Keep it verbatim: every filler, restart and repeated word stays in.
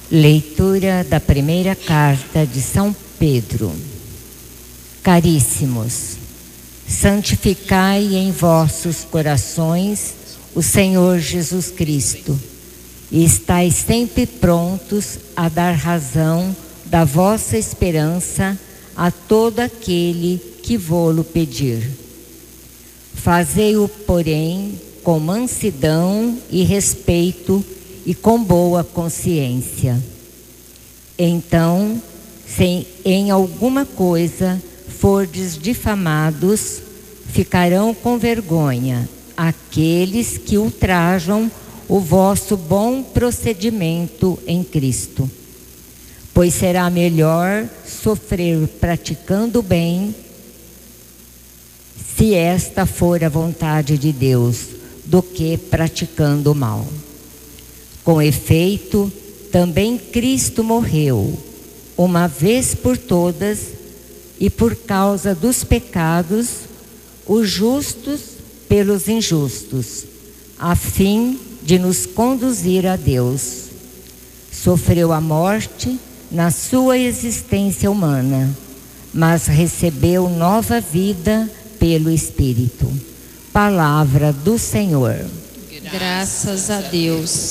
Leitura da primeira carta de São Pedro. Caríssimos, santificai em vossos corações o Senhor Jesus Cristo, e estais sempre prontos a dar razão da vossa esperança a todo aquele que vô-lo pedir. Fazei-o, porém, com mansidão e respeito e com boa consciência. Então, se em alguma coisa fordes difamados, ficarão com vergonha aqueles que ultrajam o vosso bom procedimento em Cristo. Pois será melhor sofrer praticando o bem, se esta for a vontade de Deus, do que praticando o mal. Com efeito, também Cristo morreu, uma vez por todas, e por causa dos pecados, os justos pelos injustos, a fim de nos conduzir a Deus. Sofreu a morte na sua existência humana, mas recebeu nova vida pelo Espírito. Palavra do Senhor. Graças a Deus.